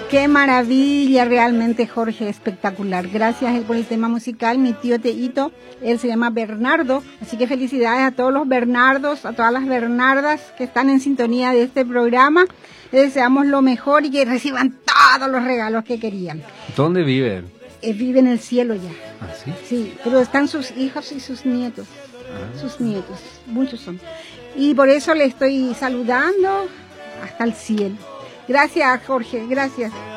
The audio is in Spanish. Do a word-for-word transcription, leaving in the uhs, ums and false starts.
Qué maravilla, realmente, Jorge, espectacular. Gracias por el tema musical. Mi tío Teito, él se llama Bernardo, así que felicidades a todos los Bernardos, a todas las Bernardas que están en sintonía de este programa. Les deseamos lo mejor y que reciban todos los regalos que querían. ¿Dónde viven? Eh, vive en el cielo ya. ¿Ah, sí? Sí, pero están sus hijos y sus nietos. Ah. Sus nietos, muchos son. Y por eso le estoy saludando hasta el cielo. Gracias, Jorge, gracias.